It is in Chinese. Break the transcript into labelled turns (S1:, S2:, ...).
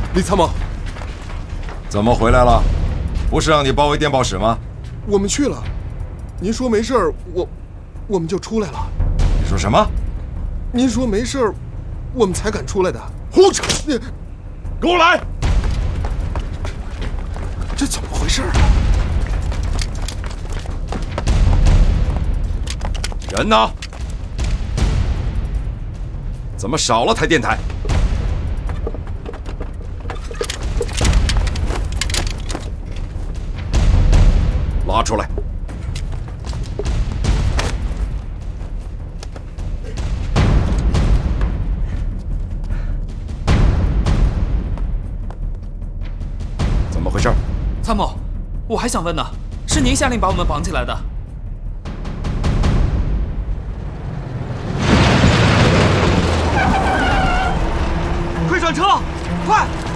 S1: 李参谋，
S2: 怎么回来了？不是让你包围电报室吗？
S1: 我们去了。您说没事儿，我们就出来了。
S2: 你说什么？
S1: 您说没事儿，我们才敢出来的。
S2: 胡扯！给我来！
S1: 这怎么回事啊？
S2: 人呢？怎么少了台电台？拉出来！怎么回事？
S3: 参谋，我还想问呢，是您下令把我们绑起来的？快上车，快！